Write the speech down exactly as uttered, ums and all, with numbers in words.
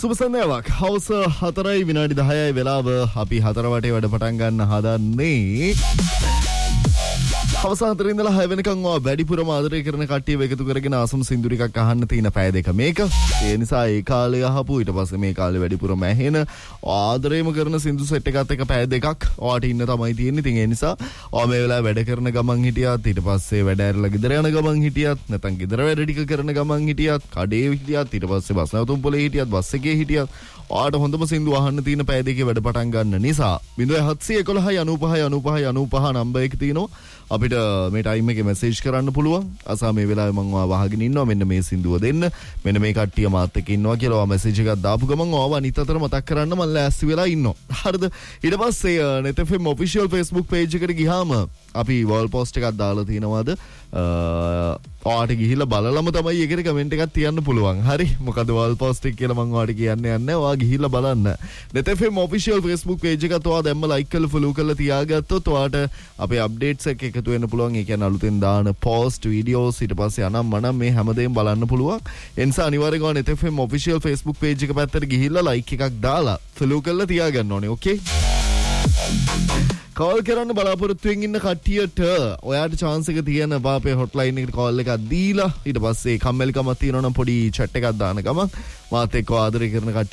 සුබ සන්ධ්‍යාවක්. හවස හතරයි විනාඩි දහයයි වෙලාව. අපි හතර වටේ වැඩ පටන් ගන්න හදන්නේ. හවස හතර ඉඳලා හය වෙනකන් ඔය වැඩිපුරම ආදරය කරන කට්ටියව එකතු කරගෙන ආසම සින්දුරු එකක් අහන්න තියෙන පැය දෙක මේක. ඒ නිසා ඒ කාලේ අහපු ඊට පස්සේ මේ කාලේ වැඩිපුරම ඇහෙන ආදරේම කරන සින්දු සෙට් එකත් එක පැය දෙකක් ඔයාට ඉන්න තමයි තියෙන්නේ. ඉතින් ඒ නිසා ඔය මේ වෙලාවේ වැඩ කරන ගමන් හිටියත් ඊට පස්සේ වැඩ ඇරලා ගෙදර යන ගමන් හිටියත් නැත්නම් ගෙදර වැඩ ටික කරන ගමන් හිටියත් කඩේ හිටියත් ඊට පස්සේ බස් නැවතුම් පොලේ හිටියත් බස් එකේ හිටියත් ඔයාට හොඳම සින්දු අහන්න තියෙන පැය දෙකේ වැඩ පටන් ගන්න නිසා zero seven one one one nine five nine five nine five number එක තියෙනවා. අපිට මේ ටයිම් එකේ මැසේජ් කරන්න පුළුවන්. අසා මේ වෙලාවේ මම ඔයා වහගෙන ඉන්නවා. මෙන්න මේ සින්දුව දෙන්න. මෙන්න මේ කට්ටිය මාත් එක්ක ඉන්නවා කියලා ඔයා මැසේජ් එකක් දාපු ගමන් ඔයාව අනිත් අතට මතක් කරන්න මම ලෑස්ති වෙලා ඉන්නවා. හරිද? ඊට පස්සේ net f m official Facebook page එකට ගියාම අපි wall post එකක් දාලා තිනවාද? ඔයාට ගිහිල්ලා බලලම තමයි ඒකට කමෙන්ට් එකක් තියන්න පුළුවන්. හරි? මොකද wall post එක කියලා මම ඔයාට කියන්නේ නැහැ. ඔයා ගිහිල්ලා බලන්න. net f m official Facebook page එකත් ඔයා දැම්ම like කරලා follow කරලා තියාගත්තොත් ඔයාට අපේ updates එක එකතු වෙන්න පුළුවන්. ඒ කියන්නේ අලුතෙන් දාන post videos ඊට පස්සේ අනම් මනම් මේ හැමදේම බලන්න පුළුවන්. ඒ නිසා අනිවාර්යයෙන්ම net f m official Facebook page එක පැත්තට ගිහිල්ලා like එකක් දාලා follow කරලා තියාගන්න ඕනේ. okay? කෝල් කරන්න බලාපොරොත්තුෙන් ඉන්න කට්ටියට ඔයාට chance එක තියෙනවා අපේ hotline එකට call එකක් දීලා ඊට පස්සේ කම්මැලිකමක් තියෙනවා නම් පොඩි chat එකක් දාන ගමන් මාත් එක්ක ආදරය කරන කට්ටිය